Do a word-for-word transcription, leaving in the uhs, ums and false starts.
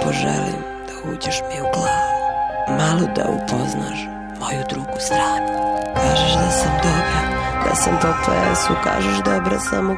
poželim da uđeš mi u glavu, malo da upoznaš moju drugu stranu. Kažeš da sam dobra, da sam po plesu, kažeš dobra sam u